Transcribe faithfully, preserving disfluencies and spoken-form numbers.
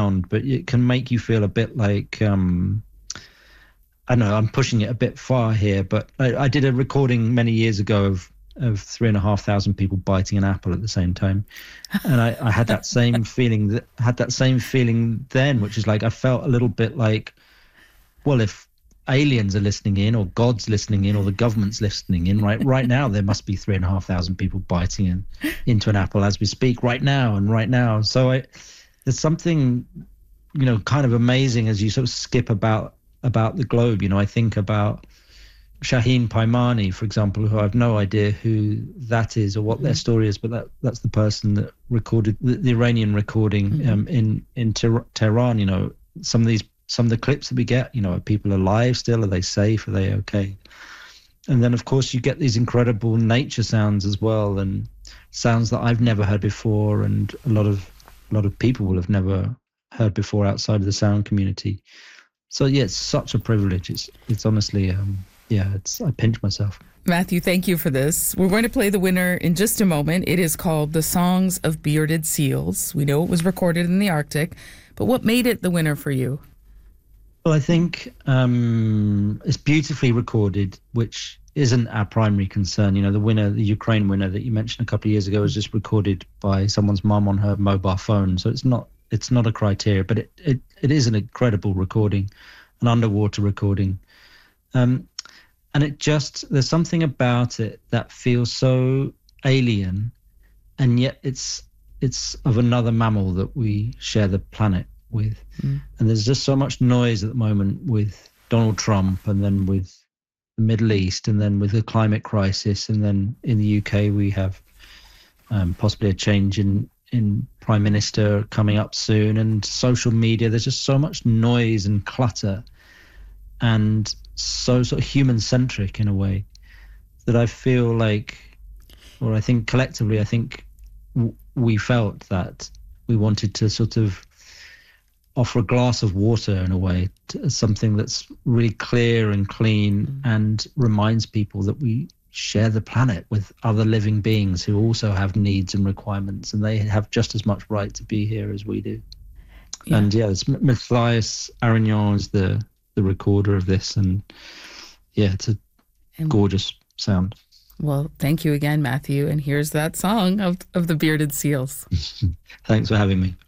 sound, but it can make you feel a bit like, um, I don't know, I'm pushing it a bit far here, but I, I did a recording many years ago of, of three and a half thousand people biting an apple at the same time. And I, I had that same feeling, that had that same feeling then, which is like, I felt a little bit like, well, if aliens are listening in, or God's listening in, or the government's listening in, right right now, there must be three and a half thousand people biting in, into an apple as we speak right now and right now. So I, there's something, you know, kind of amazing as you sort of skip about about the globe. You know, I think about Shaheen Paimani, for example, who I have no idea who that is or what mm-hmm. their story is, but that that's the person that recorded the, the Iranian recording mm-hmm. um, in in Ter- Tehran. You know, some of these. Some of the clips that we get, you know, are people alive still? Are they safe? Are they okay? And then, of course, you get these incredible nature sounds as well, and sounds that I've never heard before, and a lot of a lot of people will have never heard before outside of the sound community. So yeah, it's such a privilege. It's it's honestly, um, yeah, it's I pinch myself. Matthew, thank you for this. We're going to play the winner in just a moment. It is called "The Songs of Bearded Seals." We know it was recorded in the Arctic, but what made it the winner for you? Well, I think um, it's beautifully recorded, which isn't our primary concern. You know, the winner, the Ukraine winner that you mentioned a couple of years ago, was just recorded by someone's mum on her mobile phone. So it's not it's not a criteria, but it, it, it is an incredible recording, an underwater recording. Um, and it just, there's something about it that feels so alien, and yet it's it's of another mammal that we share the planet with. Mm. And there's just so much noise at the moment with Donald Trump, and then with the Middle East, and then with the climate crisis, and then in the U K we have um, possibly a change in in Prime Minister coming up soon, and social media. There's just so much noise and clutter, and so sort of human centric in a way, that I feel like, or I think collectively, I think w- we felt that we wanted to sort of offer a glass of water in a way, to something that's really clear and clean mm. and reminds people that we share the planet with other living beings who also have needs and requirements, and they have just as much right to be here as we do. Yeah. And yeah, it's Matthias Arignon is the, the recorder of this, and yeah, it's a and, gorgeous sound. Well, thank you again, Matthew, and here's that song of, of the Bearded Seals. Thanks for having me.